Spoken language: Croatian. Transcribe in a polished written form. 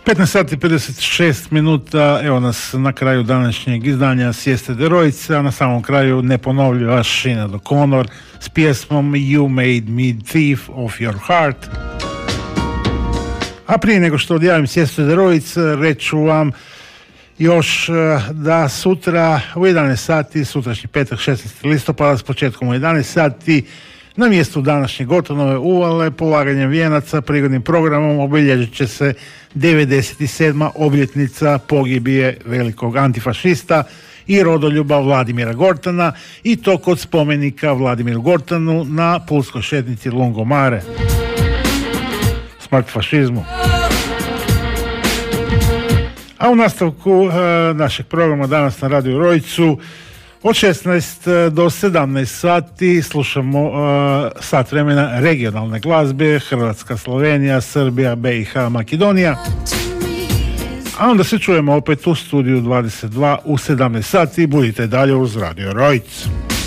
15 sati 56 minuta, evo nas na kraju današnjeg izdanja Siesta de Rojica, na samom kraju neponovljiva Sinead O'Connor s pjesmom You Made Me Thief of Your Heart. A prije nego što odjavim Siesta de Rojica, reću vam još da sutra u 11 sati, sutrašnji petak 16. listopada s početkom u 11 sati, na mjestu današnje Gotonove uvale, polaganjem vijenaca, prigodnim programom obilježit će se 97. obljetnica pogibije velikog antifašista i rodoljuba Vladimira Gortana, i to kod spomenika Vladimiru Gortanu na pulskoj šetnici Lungomare. Smrt fašizmu. A u nastavku našeg programa danas na Radio Rojicu od 16 do 17 sati slušamo sat vremena regionalne glazbe, Hrvatska, Slovenija, Srbija, BiH, Makedonija. A onda se čujemo opet u studiju 22 u 17 sati. Budite dalje uz Radio Rojicu.